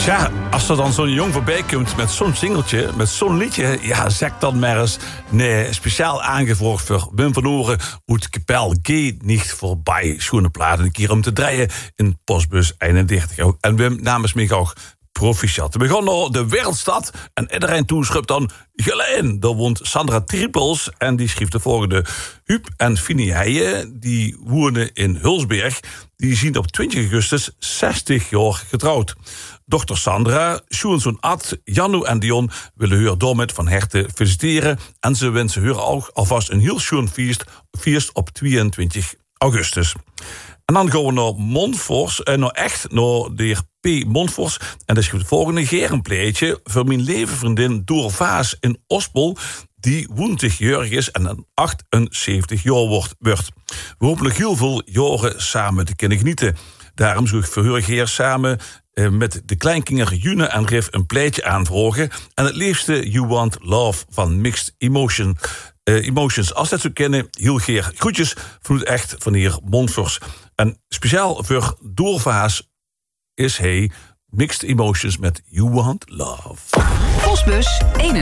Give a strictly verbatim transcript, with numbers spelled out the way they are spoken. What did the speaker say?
Ja, als er dan zo'n jong voorbij komt met zo'n singeltje, met zo'n liedje, ja, zeg dan maar eens, nee, speciaal aangevraagd voor Wim van Oren uit Kapel G niet voorbij. Schoene platen een keer om te draaien in postbus eenendertig. En Wim namens mij ook proficiat. We begonnen naar de Wereldstad en iedereen toen schreef dan Geleen. Daar woont Sandra Trippels en die schreef de volgende. Huub en Fini Heijen, die wonen in Hulsberg, die zien op twintig augustus zestig jaar getrouwd. Dochter Sandra, schoonzoon Ad, Janno en Dion willen haar daarmee van harte feliciteren en ze wensen haar ook alvast een heel schoon feest, feest op tweeëntwintig augustus. En dan gaan we naar Montfors, en naar echt naar de heer P. Montfors. En dat is het volgende gerenpleitje voor mijn levenvriendin Door Vaas in Ospel, die woensdagjarig is en achtenzeventig jaar wordt. wordt. We hopen heel veel jaren samen te kunnen genieten. Daarom zou ik voor haar heer samen eh, met de kleinkinderen June en Riff een pleitje aanvragen. En het liefste You Want Love van Mixed Emotion. Uh, emotions, als dat zo kennen, heel geer. Groetjes van het echt van de heer Montfors. En speciaal voor Doorvaas is hij Mixed Emotions met You Want Love. Postbus